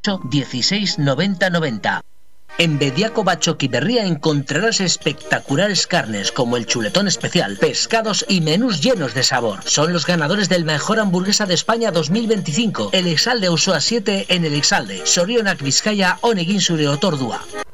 16 90 90. En Bediaco Bachoqui Berría encontrarás espectaculares carnes como el chuletón especial, pescados y menús llenos de sabor. Son los ganadores del Mejor Hamburguesa de España 2025. El Exalde Auzoa 7 en el Exalde. Sorionak Vizcaya, Onegin zure otordua.